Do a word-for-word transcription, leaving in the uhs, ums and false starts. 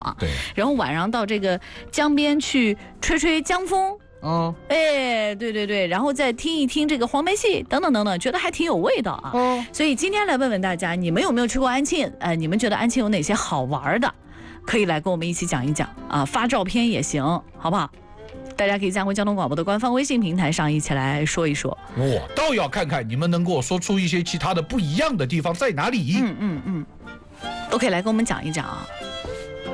啊，对，然后晚上到这个江边去吹吹江风， 哦， 哎，对对对，然后再听一听这个黄梅戏等等等等，觉得还挺有味道啊。哦，所以今天来问问大家，你们有没有去过安庆？呃，你们觉得安庆有哪些好玩的？可以来跟我们一起讲一讲啊，发照片也行，好不好？大家可以加回交通广播的官方微信平台上一起来说一说。 我倒要看看你们能给我说出一些其他的不一样的地方在哪里。 嗯嗯嗯，都可以来跟我们讲一讲啊。